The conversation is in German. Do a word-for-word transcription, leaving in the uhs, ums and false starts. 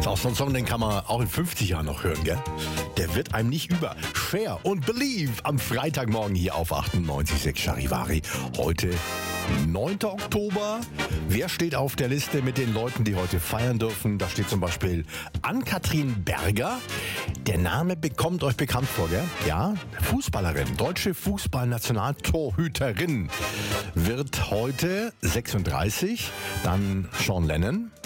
Ist auch so ein Song, den kann man auch in fünfzig Jahren noch hören, gell? Der wird einem nicht über. Share und Believe am Freitagmorgen hier auf achtundneunzig Komma sechs Charivari. Heute neunter Oktober. Wer steht auf der Liste mit den Leuten, die heute feiern dürfen? Da steht zum Beispiel Ann-Kathrin Berger. Der Name bekommt euch bekannt vor, gell? Ja, Fußballerin, deutsche Fußballnationaltorhüterin, wird heute sechsunddreißig. Dann Sean Lennon.